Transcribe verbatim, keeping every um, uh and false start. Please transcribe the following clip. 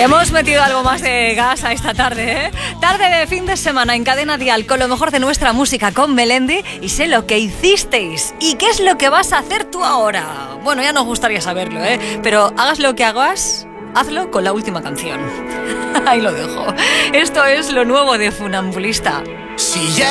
Hemos metido algo más de gas a esta tarde, ¿eh? Tarde de fin de semana en Cadena Dial con lo mejor de nuestra música con Melendi y sé lo que hicisteis y qué es lo que vas a hacer tú ahora. Bueno, ya nos gustaría saberlo, ¿eh? Pero hagas lo que hagas, hazlo con la última canción. Ahí lo dejo. Esto es lo nuevo de Funambulista. Si ya